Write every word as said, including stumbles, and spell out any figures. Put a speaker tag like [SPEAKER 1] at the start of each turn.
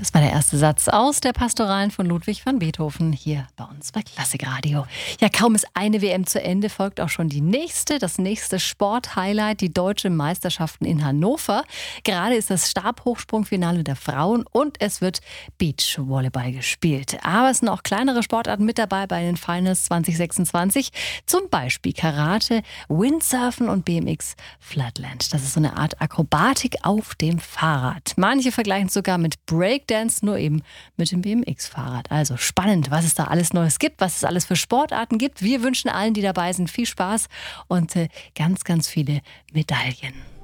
[SPEAKER 1] Das war der erste Satz aus der Pastoralen von Ludwig van Beethoven hier bei uns bei Klassikradio. Ja, kaum ist eine W M zu Ende, folgt auch schon die nächste. Das nächste Sporthighlight, die deutschen Meisterschaften in Hannover. Gerade ist das Stabhochsprungfinale der Frauen und es wird Beachvolleyball gespielt. Aber es sind auch kleinere Sportarten mit dabei bei den Finals zwanzig sechsundzwanzig. Zum Beispiel Karate, Windsurfen und B M X Flatland. Das ist so eine Art Akrobatik auf dem Fahrrad. Manche vergleichen es sogar mit Breakdance, nur eben mit dem B M X-Fahrrad. Also spannend, was es da alles Neues gibt, was es alles für Sportarten gibt. Wir wünschen allen, die dabei sind, viel Spaß und äh, ganz, ganz viele Medaillen.